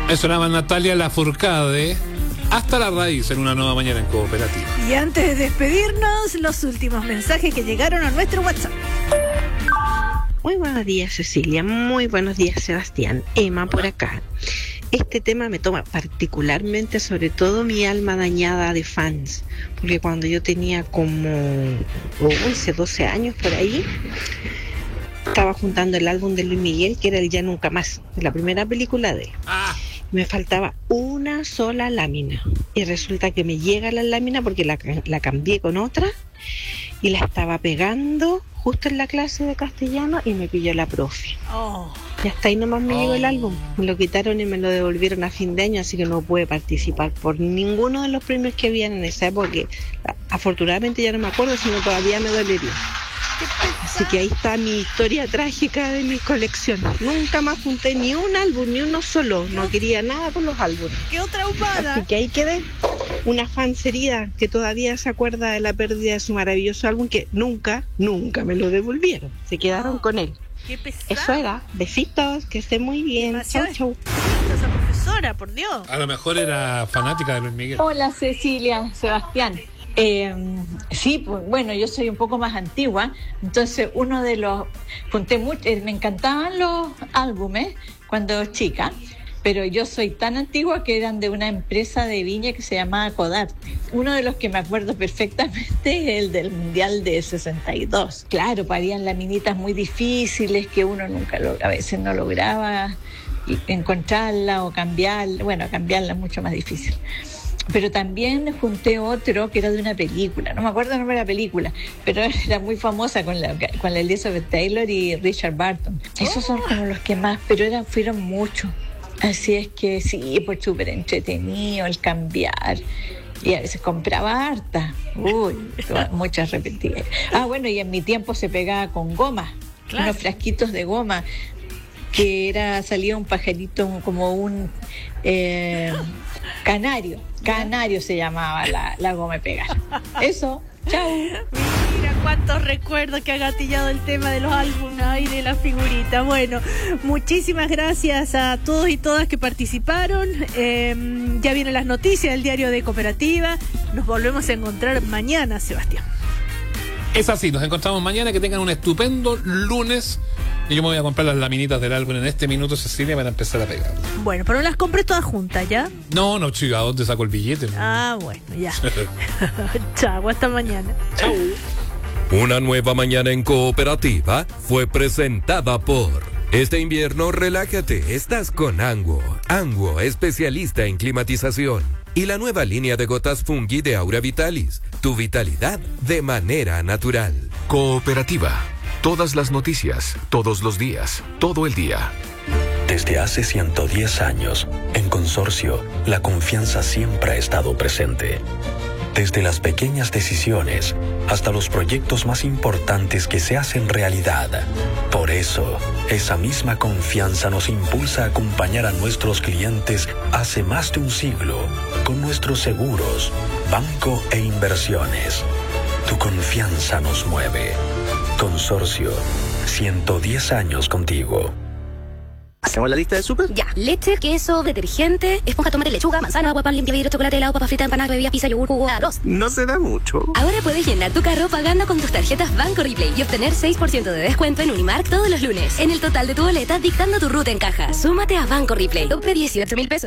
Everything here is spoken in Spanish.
Sonaba Natalia Lafourcade, Hasta la raíz, en una nueva mañana en Cooperativa. Y antes de despedirnos, los últimos mensajes que llegaron a nuestro WhatsApp. Muy buenos días, Cecilia. Muy buenos días, Sebastián. Emma por acá. Este tema me toma particularmente, sobre todo mi alma dañada de fans, porque cuando yo tenía como 11, 12 años por ahí, estaba juntando el álbum de Luis Miguel, que era el Ya Nunca Más, la primera película de él. Me faltaba una sola lámina y resulta que me llega la lámina porque la cambié con otra y la estaba pegando justo en la clase de castellano y me pilló la profe. Y hasta ahí nomás me llegó el álbum. Me lo quitaron y me lo devolvieron a fin de año, así que no pude participar por ninguno de los premios que habían en esa época, que afortunadamente ya no me acuerdo, sino todavía me dolería. Así que ahí está mi historia trágica de mi colección. Nunca más junté ni un álbum, ni uno solo. No quería nada con los álbumes. ¡Qué traumada! Así que ahí quedé. Una fan herida que todavía se acuerda de la pérdida de su maravilloso álbum, que nunca me lo devolvieron. Se quedaron con él. ¡Qué pesado! Eso era. Besitos, que esté muy bien. Chau, chau. Esa profesora, por Dios. A lo mejor era fanática de Luis Miguel. Hola, Cecilia, Sebastián. Sí, pues bueno, yo soy un poco más antigua, entonces uno de los, me encantaban los álbumes cuando chica, pero yo soy tan antigua que eran de una empresa de Viña que se llamaba Codarte. Uno de los que me acuerdo perfectamente es el del Mundial de 62. Claro, parían laminitas muy difíciles que uno a veces no lograba encontrarla o cambiarla. Bueno, cambiarla es mucho más difícil. Pero también junté otro que era de una película, no me acuerdo el nombre de la película, pero era muy famosa con la Elizabeth Taylor y Richard Burton. Esos son como los que más, pero fueron muchos. Así es que sí, pues súper entretenido el cambiar. Y a veces compraba harta. Muchas repetidas. Bueno, y en mi tiempo se pegaba con goma, unos frasquitos de goma, que salía un pajarito como un canario se llamaba la goma de pegar. Eso, chao. Mira cuántos recuerdos que ha gatillado el tema de los álbumes y de la figurita. Bueno, muchísimas gracias a todos y todas que participaron. Ya vienen las noticias del diario de Cooperativa. Nos volvemos a encontrar mañana, Sebastián. Es así, nos encontramos mañana. Que tengan un estupendo lunes. Y yo me voy a comprar las laminitas del álbum en este minuto, Cecilia, para empezar a pegar. Bueno, pero las compré todas juntas, ¿ya? No, chica, ¿a dónde saco el billete? Bueno, ya. Chao, hasta mañana. Chao. Una nueva mañana en Cooperativa fue presentada por... Este invierno relájate, estás con Anguo. Anguo, especialista en climatización. Y la nueva línea de gotas Fungi de Aura Vitalis. Tu vitalidad de manera natural. Cooperativa. Todas las noticias, todos los días, todo el día. Desde hace 110 años, en Consorcio, la confianza siempre ha estado presente. Desde las pequeñas decisiones hasta los proyectos más importantes que se hacen realidad. Por eso, esa misma confianza nos impulsa a acompañar a nuestros clientes hace más de un siglo con nuestros seguros, banco e inversiones. Tu confianza nos mueve. Consorcio, 110 años contigo. ¿Hacemos la lista de súper? Ya. Leche, queso, detergente, esponja, tomate, lechuga, manzana, agua, pan, limpia, vidrio, chocolate, helado, papa frita, empanada, bebida, pizza, yogur, jugo, arroz. No se da mucho. Ahora puedes llenar tu carro pagando con tus tarjetas Banco Replay y obtener 6% de descuento en Unimark todos los lunes. En el total de tu boleta, dictando tu ruta en caja. Súmate a Banco Replay. Tope 18.000 pesos.